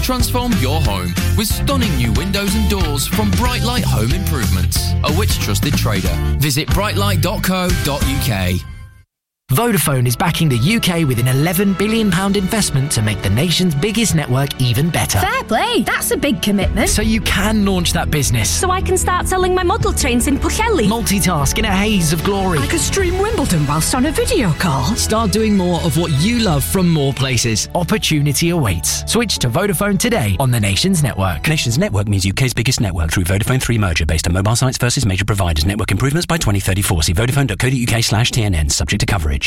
Transform your home with stunning new windows and doors from Brightlight Home Improvements, a Which trusted trader. Visit brightlight.co.uk. Vodafone is backing the UK with an £11 billion investment to make the nation's biggest network even better. Fair play, that's a big commitment. So you can launch that business. So I can start selling my model trains in Pwllheli. Multitask in a haze of glory. I could stream Wimbledon whilst on a video call. Start doing more of what you love from more places. Opportunity awaits. Switch to Vodafone today on the nation's network. Nation's network means UK's biggest network through Vodafone 3 merger based on mobile sites versus major providers. Network improvements by 2034. See vodafone.co.uk/TNN, subject to coverage.